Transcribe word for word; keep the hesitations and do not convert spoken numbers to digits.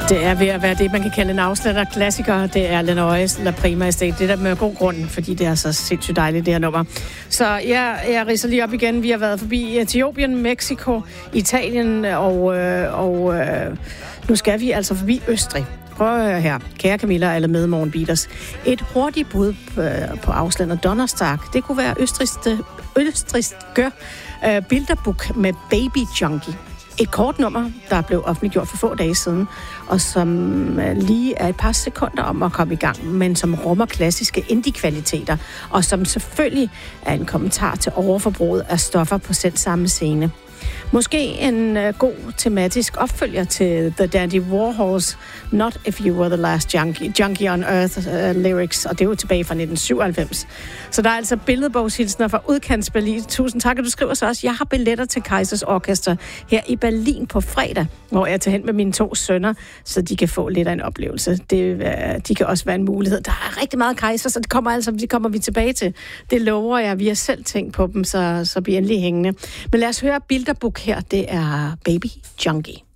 Det er ved at være det, man kan kalde en afslatter klassiker. Det er Lenore's La Prima Estate. Det er der med god grund, fordi det er så sindssygt dejligt, det her nummer. Så jeg, jeg ridser lige op igen. Vi har været forbi Etiopien, Mexico, Italien, og, øh, og øh, nu skal vi altså forbi Østrig. Prøv at høre her. Kære Camilla og alle med Morgenbeaters. Et hurtigt bud på, på afslander Donnerstag. Det kunne være Østrigs Østrigs gør øh, Bilderbuch med Baby Junkie. Et kort nummer, der blev offentliggjort for få dage siden, og som lige er et par sekunder om at komme i gang, men som rummer klassiske indie-kvaliteter, og som selvfølgelig er en kommentar til overforbruget af stoffer på selv samme scene. Måske en uh, god tematisk opfølger til The Dandy Warhols Not If You Were The Last Junkie, Junkie on Earth uh, lyrics, og det er jo tilbage fra nitten syvoghalvfems. Så der er altså billedbogshilsner fra Udkants Berlin. Tusind tak, og du skriver så også, jeg har billetter til Kaisers Orkester her i Berlin på fredag, hvor jeg tager hen med mine to sønner, så de kan få lidt af en oplevelse. Det, uh, de kan også være en mulighed. Der er rigtig meget Kaiser, så det kommer, altså, det kommer vi tilbage til. Det lover jeg. Vi har selv tænkt på dem, så, så bliver endelig hængende. Men lad os høre Bilderbuch her. Det er Baby Junkie.